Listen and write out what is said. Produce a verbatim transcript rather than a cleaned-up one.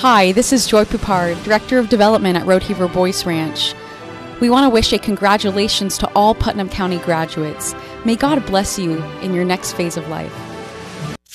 Hi, this is Joy Pupard, Director of Development at Roadheaver Boys Ranch. We want to wish a congratulations to all Putnam County graduates. May God bless you in your next phase of life.